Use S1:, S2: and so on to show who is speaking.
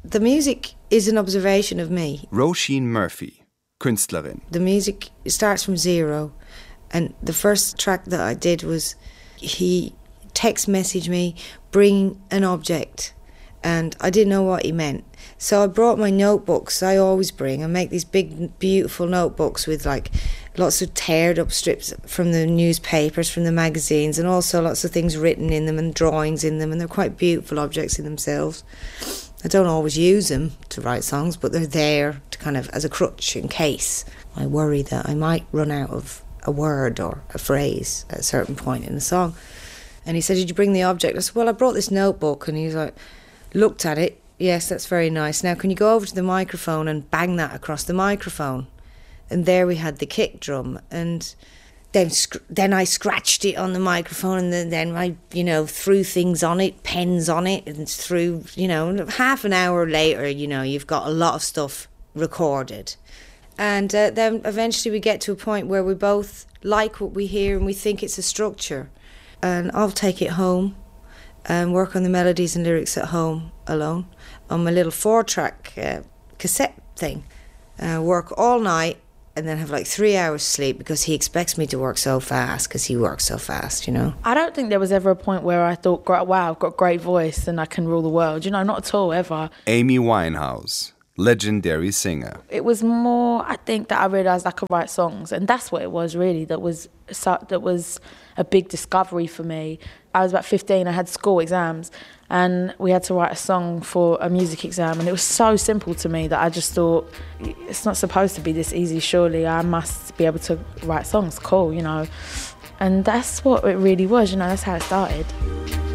S1: the music is an observation of me.
S2: Roisin Murphy, Künstlerin.
S1: The music starts from zero, and the first track that I did was he text messaged me, bring an object, and I didn't know what he meant. So I brought my notebooks I always bring. I make these big, beautiful notebooks with like lots of teared up strips from the newspapers, from the magazines, and also lots of things written in them and drawings in them, and they're quite beautiful objects in themselves. I don't always use them to write songs, but they're there to kind of as a crutch in case I worry that I might run out of a word or a phrase at a certain point in the song. And he said, did you bring the object? I said, well, I brought this notebook. And he was like, looked at it. Yes, that's very nice. Now, can you go over to the microphone and bang that across the microphone? And there we had the kick drum. And then I scratched it on the microphone, and then I, threw things on it, pens on it, and threw, half an hour later, you've got a lot of stuff recorded. And then eventually we get to a point where we both like what we hear and we think it's a structure. And I'll take it home and work on the melodies and lyrics at home alone on my little 4-track cassette thing. Work all night and then have like 3 hours sleep because he expects me to work so fast because he works so fast,
S3: I don't think there was ever a point where I thought, wow, I've got a great voice and I can rule the world. Not at all, ever.
S2: Amy Winehouse, legendary singer.
S3: It was more, I think, that I realised I could write songs, and that's what it was really. That was a big discovery for me. I was about 15, I had school exams, and we had to write a song for a music exam, and it was so simple to me that I just thought, it's not supposed to be this easy, surely. I must be able to write songs, cool, And that's what it really was, that's how it started.